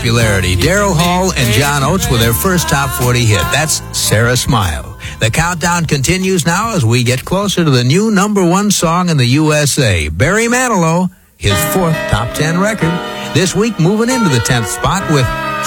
popularity. Daryl Hall and John Oates with their first top 40 hit. That's Sarah Smile. The countdown continues now as we get closer to the new number one song in the USA. Barry Manilow, his fourth top 10 record. This week moving into the 10th spot with